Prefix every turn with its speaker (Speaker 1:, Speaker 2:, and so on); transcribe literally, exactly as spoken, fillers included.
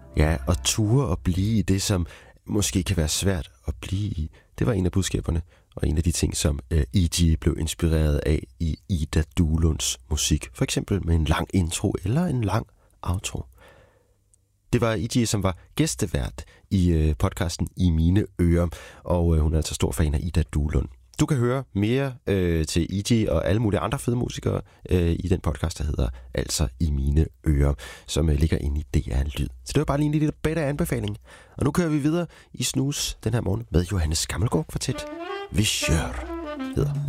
Speaker 1: Ja, og ture og blive i det, som måske kan være svært at blive i. Det var en af budskaberne, og en af de ting, som uh, E G blev inspireret af i Ida Duelunds musik. For eksempel med en lang intro eller en lang outro. Det var E G, som var gæstevært i uh, podcasten I Mine Ører, og uh, hun er altså stor fan af Ida Duelund. Du kan høre mere øh, til E G og alle mulige andre fede musikere øh, i den podcast, der hedder Altså I Mine Ører, som øh, ligger inde i D R Lyd. Så det var bare lige en lille bedre anbefaling. Og nu kører vi videre i Snus den her morgen med Johannes Gammelgaard Kvartet. Vicieur hedder